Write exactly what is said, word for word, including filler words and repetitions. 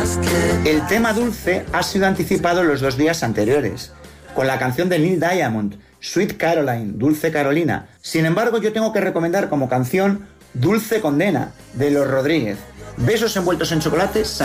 El tema dulce ha sido anticipado los dos días anteriores, con la canción de Neil Diamond, Sweet Caroline, Dulce Carolina. Sin embargo, yo tengo que recomendar como canción Dulce Condena, de Los Rodríguez. Besos envueltos en chocolate.